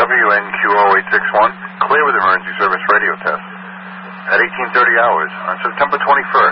WNQO861, clear with emergency service radio test. At 18:30 hours on September 21st.